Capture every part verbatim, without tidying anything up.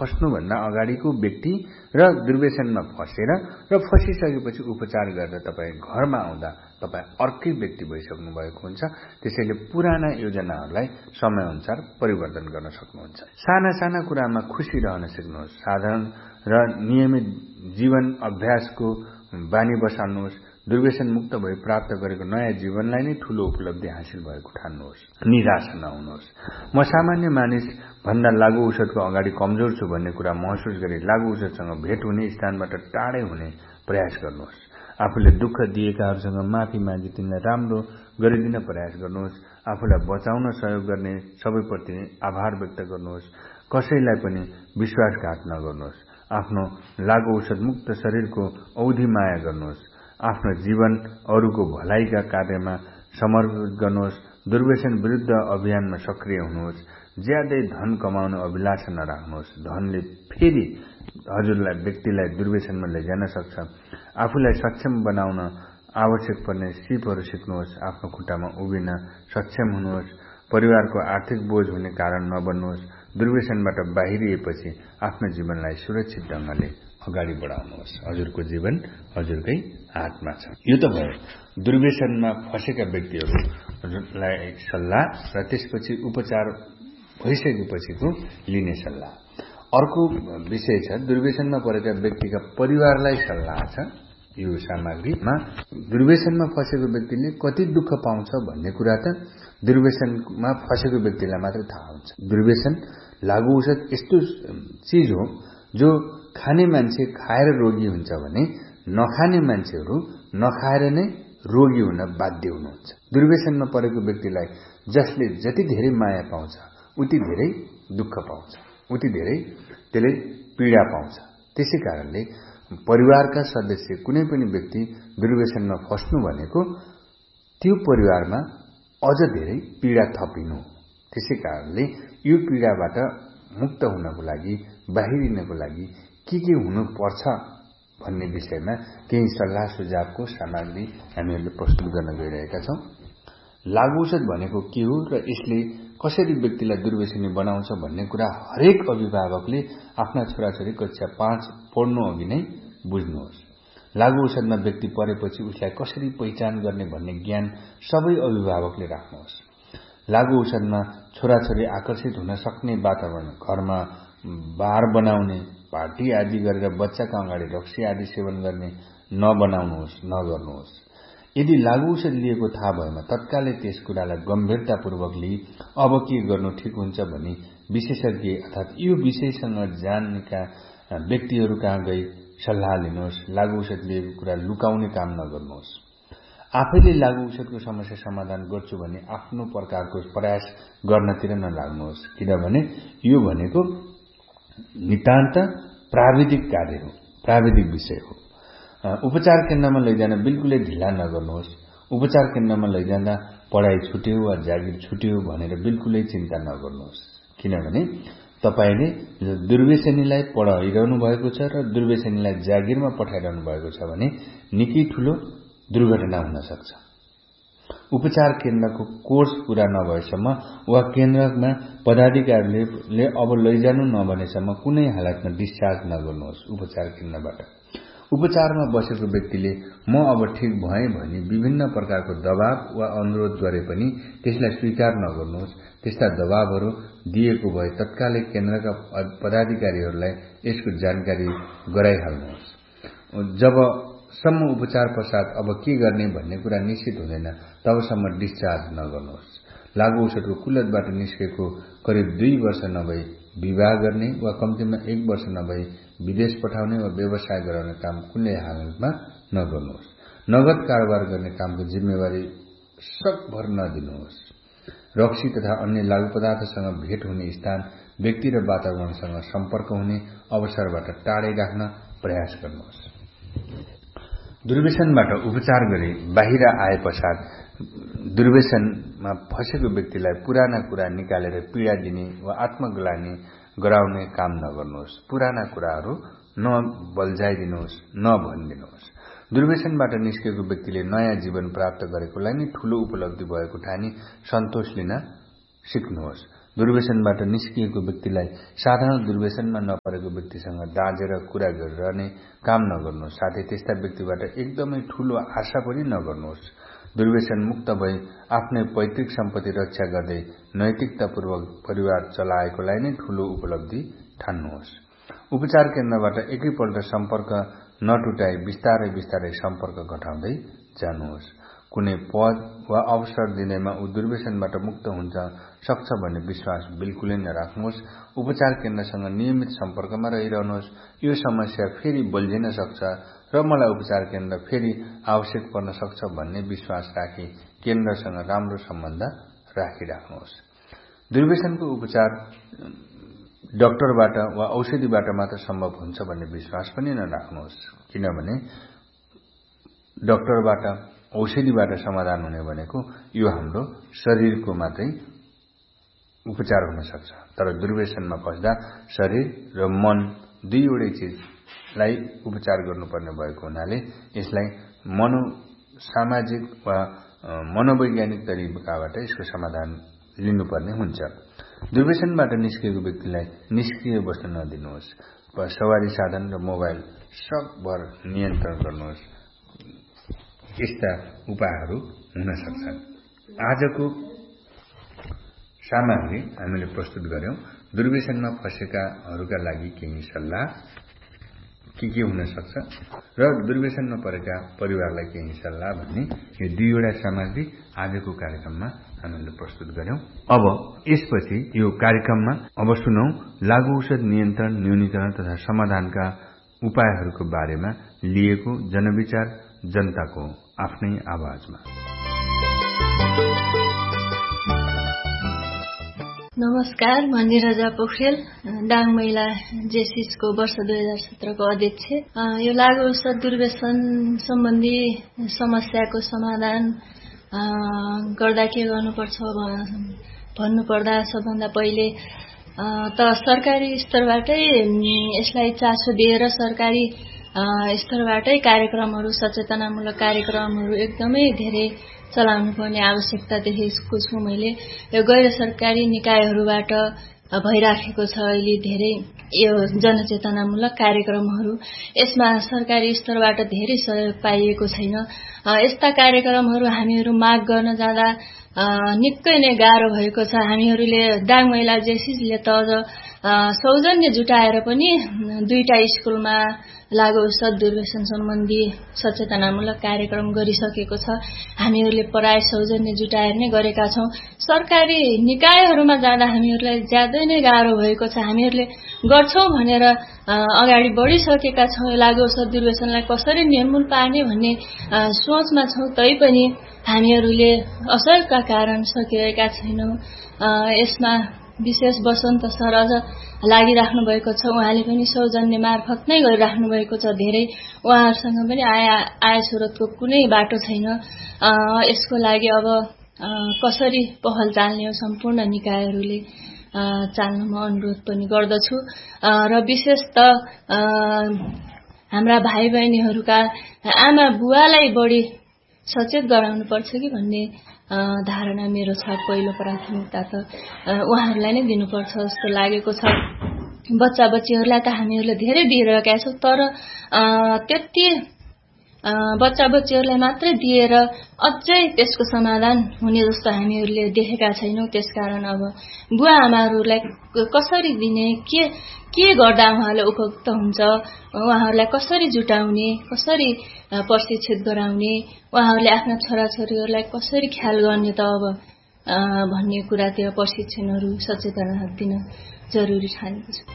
फस्नुभन्दा अगाडिको व्यक्ति र दुर्व्यसनमा फसेर र फसिसकेपछि उपचार गरेर तपाईँ घरमा आउँदा तपाईँ अर्कै व्यक्ति भइसक्नु भएको हुन्छ। त्यसैले पुराना योजनाहरूलाई समयअनुसार परिवर्तन गर्न सक्नुहुन्छ। साना साना कुरामा खुसी रहन सिक्नुहोस्। साधारण र नियमित जीवन अभ्यासको बानी बसाल्नुहोस्। दुर्व्यसन मुक्त भई प्राप्त गरेको नयाँ जीवनलाई नै ठूलो उपलब्धि हासिल भएको ठान्नुहोस्। निराश नहुनुहोस्। म सामान्य मानिस भन्दा लागु औषधको अगाडि कमजोर छु भन्ने कुरा महसुस गरी लागु औषधसँग भेट हुने स्थानबाट टाढै हुने प्रयास गर्नुहोस्। आफूले दुःख दिएकाहरूसँग माफी मागी तिनलाई राम्रो गरिदिन प्रयास गर्नुहोस्। आफूलाई बचाउन सहयोग गर्ने सबैप्रति आभार व्यक्त गर्नुहोस्। कसैलाई पनि विश्वासघात नगर्नुहोस्। आफ्नो लागु औषध मुक्त शरीरको औधी माया गर्नुहोस्। आफ्नो जीवन अरूको भलाइका कार्यमा समर्पित गर्नुहोस्। दुर्व्यसन विरुद्ध अभियानमा सक्रिय हुनुहोस्। ज्यादै धन कमाउने अभिलाषा नराख्नुहोस्। धनले फेरि हजुरलाई व्यक्तिलाई दुर्व्यसनमा लैजान सक्छ। आफूलाई सक्षम बनाउन आवश्यक पर्ने सिपहरू सिक्नुहोस्। आफ्नो खुट्टामा उभिन सक्षम हुनुहोस्। परिवारको आर्थिक बोझ हुने कारण नबन्नुहोस्। दुर्व्यसनबाट बाहिरिएपछि आफ्नो जीवनलाई सुरक्षित ढंगले अगाडि बढाउनुहोस्। हजुरको जीवन हजुरकै हातमा छ। यो त भयो दुर्व्यसनमा फसेका व्यक्तिहरूलाई सल्लाह र त्यसपछि उपचार भइसकेपछिको लिने सल्लाह। अर्को विषय छ दुर्व्यसनमा परेका व्यक्तिका परिवारलाई सल्लाह छ। यो सामग्रीमा दुर्व्यसनमा फसेको व्यक्तिले कति दुःख पाउँछ भन्ने कुरा त दुर्व्यसनमा फसेको व्यक्तिलाई मात्र थाहा हुन्छ। दुर्व्यसन लागु औषध यस्तो चीज हो जो खाने मान्छे खाएर रोगी हुन्छ भने नखाने मान्छेहरू नखाएर नै रोगी हुन बाध्य हुनुहुन्छ। दुर्व्यसनमा परेको व्यक्तिलाई जसले जति धेरै माया पाउँछ उति धेरै दुःख पाउँछ, उति धेरै त्यसले पीडा पाउँछ। त्यसै कारणले परिवारका सदस्य कुनै पनि व्यक्ति दुर्व्यसनमा फस्नु भनेको त्यो परिवारमा अझ धेरै पीडा थपिनु। त्यसै कारणले यो पीडाबाट मुक्त हुनको लागि बाहिरिनको लागि के के हुनुपर्छ भन्ने विषयमा केही सल्लाह सुझावको सामग्री हामीहरूले प्रस्तुत गर्न गइरहेका छौं। लागु औषध भनेको के हो र यसले कसरी व्यक्तिलाई दुर्व्यसनी बनाउँछ भन्ने कुरा हरेक अभिभावकले आफ्ना छोराछोरी कक्षा पाँच पढ्नु अघि नै बुझ्नुहोस्। लागु औषधमा व्यक्ति परेपछि उसलाई कसरी पहिचान गर्ने भन्ने ज्ञान सबै अभिभावकले राख्नुहोस्। लागु औषधमा छोराछोरी आकर्षित हुन सक्ने वातावरण, घरमा बार बनाउने, पार्टी आदि गरेर बच्चाका अगाडि रक्सी आदि सेवन गर्ने नबनाउनुहोस्, नगर्नुहोस्। यदि लागु औषध लिएको थाहा भएमा तत्कालै त्यस कुरालाई गम्भीरतापूर्वक लिई अब के गर्नु ठिक हुन्छ भनी विशेषज्ञ अर्थात यो विषयसँग जानेका व्यक्तिहरू कहाँ गई सल्लाह लिनुहोस्। लागु औषध लिएको कुरा लुकाउने काम नगर्नुहोस्। आफैले लागु औषधको समस्या समाधान गर्छु भने आफ्नो प्रकारको प्रयास गर्नतिर नलाग्नुहोस्। किनभने यो भनेको नितान्त प्राविधिक कार्य हो, प्राविधिक विषय हो। उपचार केन्द्रमा लैजान बिल्कुलै ढिला नगर्नुहोस्। उपचार केन्द्रमा लैजाँदा पढाइ छुट्यो वा जागिर छुट्यो भनेर बिल्कुलै चिन्ता नगर्नुहोस्। किनभने तपाईले दुर्व्यसनीलाई पढाइरहनु भएको छ र दुर्व्यसनीलाई जागिरमा पठाइरहनु भएको छ भने निकै ठूलो दुर्घटना हुन सक्छ। उपचार केन्द्रको कोर्स पूरा नभएसम्म वा केन्द्रमा पदाधिकारीले अब लैजानु नभनेसम्म कुनै हालतमा डिस्चार्ज नगर्नुहोस् उपचार केन्द्रबाट। उपचारमा बसेको व्यक्तिले म अब ठिक भएँ भनी विभिन्न प्रकारको दबाव वा अनुरोध गरे पनि त्यसलाई स्वीकार नगर्नुहोस्। त्यस्ता दबावहरू दिएको भए तत्कालै केन्द्रका पदाधिकारीहरूलाई यसको जानकारी गराइहाल्नुहोस्। जबसम्म उपचार पश्चात अब के गर्ने भन्ने कुरा निश्चित हुँदैन तबसम्म डिस्चार्ज नगर्नुहोस्। लागु औषधको कुलतबाट निस्केको करिब दुई वर्ष नभई विवाह गर्ने वा कम्तीमा एक वर्ष नभई विदेश पठाउने वा व्यवसाय गराउने काम कुनै हालतमा नगर्नुहोस्। नगद कारोबार गर्ने कामको जिम्मेवारी सकभर नदिनुहोस्। रक्सी तथा अन्य लागु पदार्थसँग भेट हुने स्थान, व्यक्ति र वातावरणसँग सम्पर्क हुने अवसरबाट टाढै राख्न प्रयास गर्नुहोस्। दुर्व्यसनबाट उपचार गरी बाहिर आए पश्चात दुर्व्यसनमा फसेको व्यक्तिलाई पुराना कुरा निकालेर पीडा दिने वा आत्मग्लानि गराउने काम नगर्नुहोस्। पुराना कुराहरू नबल्झाइदिनुहोस्, नभनिदिनुहोस्। दुर्व्यसनबाट निस्केको व्यक्तिले नयाँ जीवन प्राप्त गरेकोलाई नै ठूलो उपलब्धि भएको ठानी सन्तोष लिन सिक्नुहोस्। दुर्व्यसनबाट निस्किएको व्यक्तिलाई साधारण दुर्व्यसनमा नपरेको व्यक्तिसँग दाँजेर कुरा गरिरहने काम नगर्नुहोस्। साथै त्यस्ता व्यक्तिबाट एकदमै ठूलो आशा पनि नगर्नुहोस्। दुर्व्यसन मुक्त भई आफ्नै पैतृक सम्पत्ति रक्षा गर्दै नैतिकतापूर्वक परिवार चलाएकोलाई नै ठूलो उपलब्धि ठान्नुहोस्। उपचार केन्द्रबाट एकैपल्ट सम्पर्क नटुटाई बिस्तारै बिस्तारै सम्पर्क घटाउँदै जानुहोस्। कुनै पद वा अवसर दिँदैमा ऊ दुर्व्यसनबाट मुक्त हुन्छ सक्छ भन्ने विश्वास बिल्कुलै नराख्नुहोस्। उपचार केन्द्रसँग नियमित सम्पर्कमा रहिरहनुहोस्। यो समस्या फेरि बल्झिन सक्छ र मलाई उपचार केन्द्र फेरि आवश्यक पर्न सक्छ भन्ने विश्वास राखी केन्द्रसँग राम्रो सम्बन्ध राखिराख्नुहोस्। दुर्व्यसनको उपचार डाक्टरबाट वा औषधिबाट मात्र सम्भव हुन्छ भन्ने विश्वास पनि नराख्नुहोस्, किनभने डाक्टरबाट औषधिबाट समाधान हुने भनेको यो हाम्रो शरीरको मात्रै उपचार हुन सक्छ। तर दुर्व्यसनमा फस्दा शरीर र मन दुईवटै चिजलाई उपचार गर्नुपर्ने भएको हुनाले यसलाई मनोसामाजिक वा मनोवैज्ञानिक तरिकाबाट यसको समाधान लिनुपर्ने हुन्छ। दुर्व्यसनबाट निस्किएको व्यक्तिलाई निष्क्रिय बस्न नदिनुहोस्। सवारी साधन र मोबाइल सकभर नियन्त्रण गर्नुहोस्। यस्ता उपायहरू हुन सक्छन्। आजको सामग्री हामीले प्रस्तुत गर्यौं। दुर्व्यसनमा फँसेकाहरूका लागि केही सल्लाह के के हुन सक्छ र दुर्व्यसनमा परेका परिवारलाई केही सल्लाह भन्ने यो दुईवटा सामग्री आजको कार्यक्रममा हामीले प्रस्तुत गर्यौं। अब यसपछि यो कार्यक्रममा अब सुनौ लागू औषध नियन्त्रण, न्यूनीकरण तथा समाधानका उपायहरूको बारेमा लिएको जनविचार जनताको आफ्नै आवाजमा। नमस्कार, म निरजा पोखरेल, दाङ महिला जेसिसको वर्ष दुई हजार सत्रको अध्यक्ष। यो लागू औषध दुर्व्यसन सम्बन्धी समस्याको समाधान गर्दा के गर्नुपर्छ भन्नुपर्दा सबभन्दा पहिले त सरकारी स्तरबाटै यसलाई चासो दिएर सरकारी स्तरबाटै कार्यक्रमहरू, सचेतनामूलक कार्यक्रमहरू एकदमै धेरै चलाउनु पर्ने आवश्यकता देखेको छु। मैले यो गैर सरकारी निकायहरूबाट भइराखेको छ अहिले धेरै यो जनचेतनामूलक कार्यक्रमहरू। यसमा सरकारी स्तरबाट धेरै सहयोग पाइएको छैन। यस्ता कार्यक्रमहरू हामीहरू माग गर्न जाँदा निकै नै गाह्रो भएको छ। हामीहरूले दाङ महिला जेसिसले त अझ सौजन्य जुटाएर पनि दुईटा स्कुलमा लागू औषध दुर्व्यसन सम्बन्धी सचेतनामूलक कार्यक्रम गरिसकेको छ। हामीहरूले पराय सौजन्य जुटाएर नै गरेका छौं। सरकारी निकायहरूमा जाँदा हामीहरूलाई ज्यादै नै गाह्रो भएको छ। हामीहरूले गर्छौं भनेर अगाडि बढिसकेका छौं। लागू औषध दुर्व्यसनलाई कसरी निर्मूल पार्ने भन्ने सोचमा छौं, तैपनि हामीहरूले असरका कारण सकिरहेका छैनौं। यसमा विशेष वसन्त सर अझ लागिराख्नु भएको छ। उहाँले पनि सौजन्य मार्फत नै गरिराख्नु भएको छ। धेरै उहाँहरूसँग पनि आय आय स्रोतको कुनै बाटो छैन। यसको लागि अब कसरी पहल चाल्ने हो सम्पूर्ण निकायहरूले चाल्न म अनुरोध पनि गर्दछु। र विशेष त हाम्रा भाइ बहिनीहरूका आमा बुवालाई बढी सचेत गराउनु पर्छ कि भन्ने धारणा मेरो छ। पहिलो प्राथमिकता त उहाँहरूलाई नै दिनुपर्छ जस्तो लागेको छ। बच्चा बच्चीहरूलाई त हामीहरूले धेरै दिइरहेका छौं, तर त्यति बच्चा बच्चीहरूलाई मात्रै दिएर अझै त्यसको समाधान हुने जस्तो हामीहरूले देखेका छैनौं। त्यसकारण अब बुवा आमाहरूलाई कसरी दिने, के के गर्दा उहाँलाई उपयुक्त हुन्छ, उहाँहरूलाई कसरी जुटाउने, कसरी प्रशिक्षित गराउने, उहाँहरूले आफ्ना छोराछोरीहरूलाई कसरी ख्याल गर्ने त अब भन्ने कुरातिर प्रशिक्षणहरू सचेतना दिन जरुरी ठानेको छु।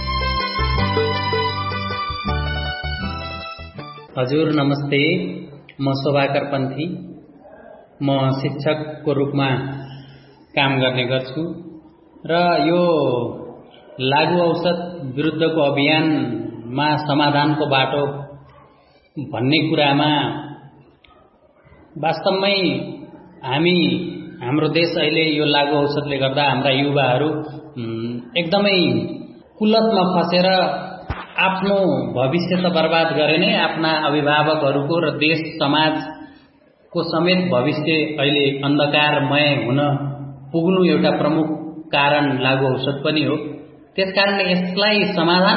हजुर नमस्ते, म शोभाकर पन्थी, म शिक्षकको रूपमा काम गर्ने गर्छु र यो लागू औषध विरुद्धको अभियानमा समाधानको बाटो भन्ने कुरामा वास्तवमै हामी हाम्रो देश अहिले यो लागू औषधले गर्दा हाम्रा युवाहरू एकदमै कुलतमा फसेर आफ्नो भविष्य त बर्बाद गरे नै आफ्ना अभिभावकहरूको र देश समाजको समेत भविष्य अहिले अन्धकारमय हुन पुग्नु एउटा प्रमुख कारण लागु औषध पनि हो। त्यसकारणले यसलाई समाधान